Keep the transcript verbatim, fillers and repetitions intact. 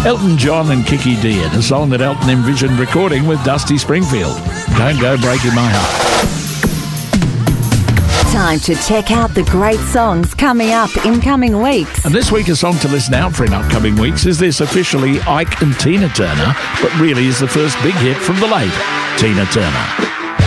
Elton John and Kiki D in a song that Elton envisioned recording with Dusty Springfield. Don't Go Breaking My Heart. Time to check out the great songs coming up in coming weeks. And this week, a song to listen out for in upcoming weeks is this officially Ike and Tina Turner, but really is the first big hit from the late Tina Turner.